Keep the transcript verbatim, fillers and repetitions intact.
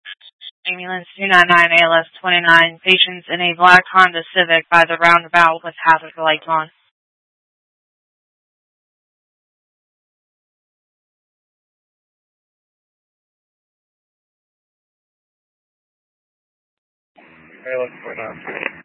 Ambulance two nine nine A L S twenty-nine, patients in a black Honda Civic by the roundabout with hazard lights on. A L S twenty-nine.